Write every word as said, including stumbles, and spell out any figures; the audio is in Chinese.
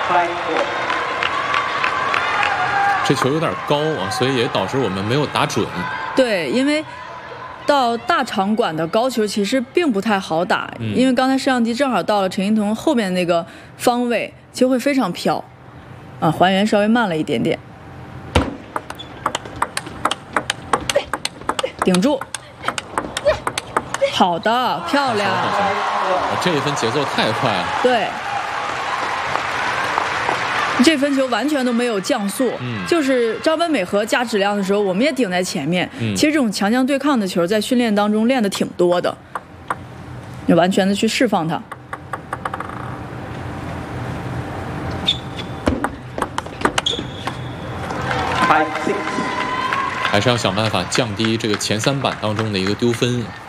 这球有点高啊，所以也导致我们没有打准。 对，因为到大场馆的高球其实并不太好打，嗯、因为刚才摄像机正好到了陈欣彤后面那个方位，就会非常飘，啊，还原稍微慢了一点点。顶住，好的，漂亮。 这一分节奏太快了。 对。这分球完全都没有降速，嗯、就是张本美和加质量的时候，我们也顶在前面。嗯、其实这种强强对抗的球，在训练当中练的挺多的，就完全的去释放它。 还是要想办法降低这个前三板当中的一个丢分。